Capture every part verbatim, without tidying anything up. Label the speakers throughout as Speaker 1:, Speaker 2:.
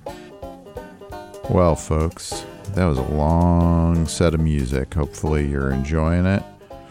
Speaker 1: Well, folks, that was a long set of music. Hopefully you're enjoying it.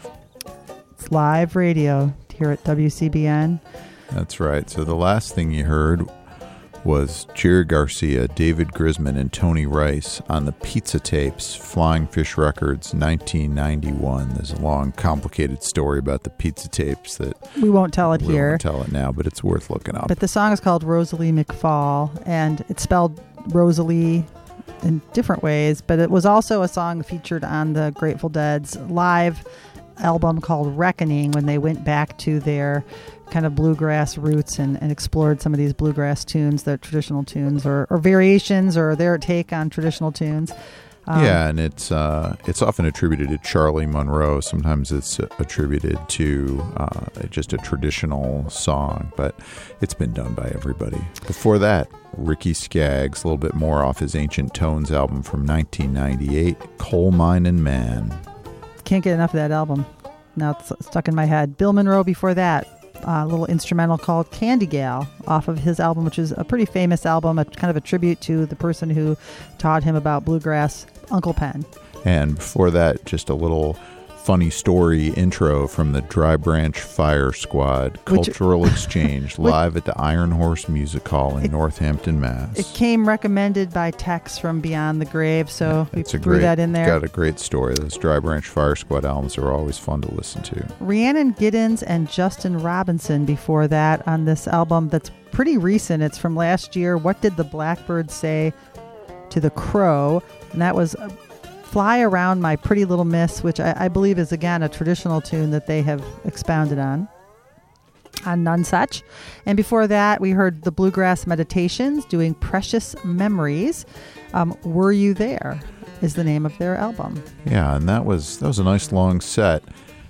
Speaker 2: It's live radio here at W C B N.
Speaker 1: That's right. So the last thing you heard was Jerry Garcia, David Grisman, and Tony Rice on the Pizza Tapes, Flying Fish Records, nineteen ninety-one. There's a long, complicated story about the Pizza Tapes that
Speaker 2: we won't tell it
Speaker 1: we
Speaker 2: here.
Speaker 1: won't tell it now, but it's worth looking up.
Speaker 2: But the song is called Rosalie McFall, and it's spelled Rosalie in different ways, but it was also a song featured on the Grateful Dead's live album called Reckoning, when they went back to their kind of bluegrass roots and, and explored some of these bluegrass tunes, their traditional tunes, or, or variations, or their take on traditional tunes. Um,
Speaker 1: yeah, and it's uh, it's often attributed to Charlie Monroe. Sometimes it's attributed to uh, just a traditional song, but it's been done by everybody. Before that, Ricky Skaggs, a little bit more off his Ancient Tones album from nineteen ninety-eight, Coal Minin' Man.
Speaker 2: Can't get enough of that album. Now it's stuck in my head. Bill Monroe before that. A little instrumental called Candy Gal off of his album, which is a pretty famous album, a kind of a tribute to the person who taught him about bluegrass, Uncle Pen.
Speaker 1: And before that, just a little funny story intro from the Dry Branch Fire Squad Cultural which, Exchange live at the Iron Horse Music Hall in it, Northampton, Mass.
Speaker 2: It came recommended by Tex from Beyond the Grave, so yeah, we threw
Speaker 1: great,
Speaker 2: that in there.
Speaker 1: Got a great story. Those Dry Branch Fire Squad albums are always fun to listen to.
Speaker 2: Rhiannon Giddens and Justin Robinson before that on this album that's pretty recent. It's from last year. What Did the Blackbird Say to the Crow? And that was Fly Around My Pretty Little Miss, which I, I believe is, again, a traditional tune that they have expounded on, on None Such. And before that, we heard the Bluegrass Meditations doing Precious Memories. Um, Were You There is the name of their album.
Speaker 1: Yeah, and that was that was a nice long set.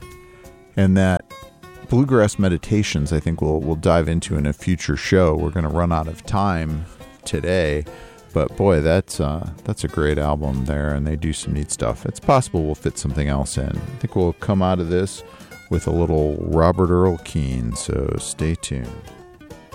Speaker 1: And that Bluegrass Meditations, I think we'll, we'll dive into in a future show. We're going to run out of time today. But boy, that's uh, that's a great album there, and they do some neat stuff. It's possible we'll fit something else in. I think we'll come out of this with a little Robert Earl Keen, so stay tuned.